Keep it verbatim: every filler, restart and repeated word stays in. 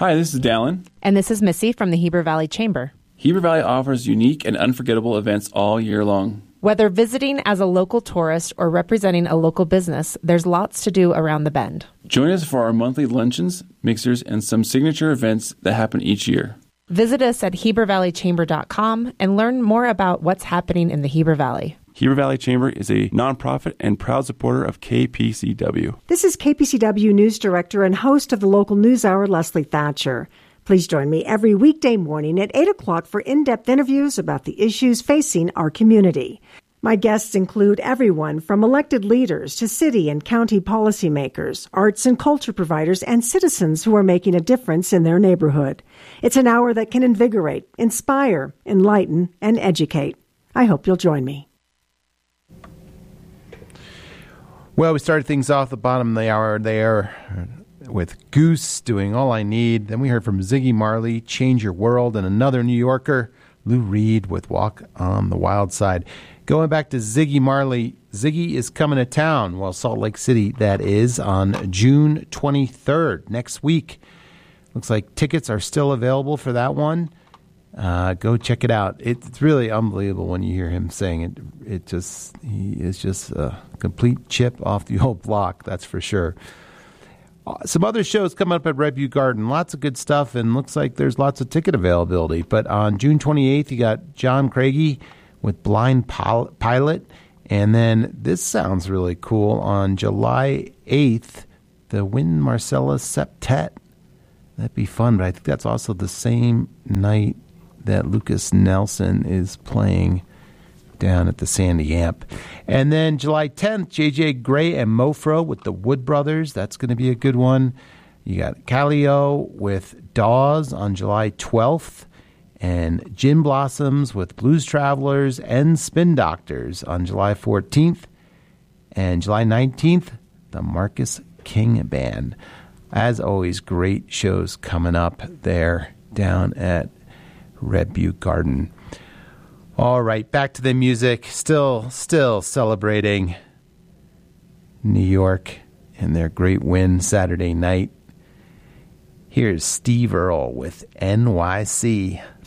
Hi, this is Dallin. And this is Missy from the Heber Valley Chamber. Heber Valley offers unique and unforgettable events all year long. Whether visiting as a local tourist or representing a local business, there's lots to do around the bend. Join us for our monthly luncheons, mixers, and some signature events that happen each year. Visit us at heber valley chamber dot com and learn more about what's happening in the Heber Valley. Heber Valley Chamber is a nonprofit and proud supporter of K P C W. This is K P C W News Director and host of the local news hour, Leslie Thatcher. Please join me every weekday morning at eight o'clock for in-depth interviews about the issues facing our community. My guests include everyone from elected leaders to city and county policymakers, arts and culture providers, and citizens who are making a difference in their neighborhood. It's an hour that can invigorate, inspire, enlighten, and educate. I hope you'll join me. Well, we started things off the bottom of the hour there with Goose doing All I Need. Then we heard from Ziggy Marley, Change Your World, and another New Yorker, Lou Reed, with Walk on the Wild Side. Going back to Ziggy Marley, Ziggy is coming to town, well, Salt Lake City, that is, on June twenty-third, next week. Looks like tickets are still available for that one. Uh, go check it out. It's really unbelievable when you hear him sing it. It just, he is just a complete chip off the old block, that's for sure. Uh, some other shows coming up at Red Butte Garden. Lots of good stuff, and looks like there's lots of ticket availability. But on June twenty-eighth, you got John Craigie with Blind Pil- Pilot. And then this sounds really cool. On July eighth, the Wynton Marsalis Septet. That'd be fun, but I think that's also the same night that Lucas Nelson is playing down at the Sandy Amp. And then July tenth, J J Gray and Mofro with the Wood Brothers. That's going to be a good one. You got Calio with Dawes on July twelfth. And Gin Blossoms with Blues Travelers and Spin Doctors on July fourteenth. And July nineteenth, the Marcus King Band. As always, great shows coming up there down at Red Butte Garden. All right, back to the music. Still, still celebrating New York and their great win Saturday night. Here's Steve Earle with N Y C.